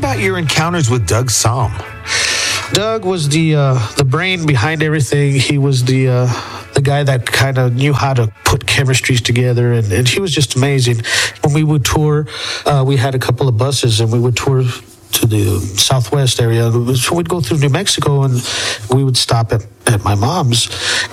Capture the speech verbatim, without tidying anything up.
about your encounters with Doug Sahm? Doug was the uh, the brain behind everything. He was the uh, the guy that kind of knew how to put chemistries together, and, and he was just amazing. When we would tour, uh, we had a couple of buses, and we would tour to the southwest area. So we'd go through New Mexico, and we would stop at, at my mom's,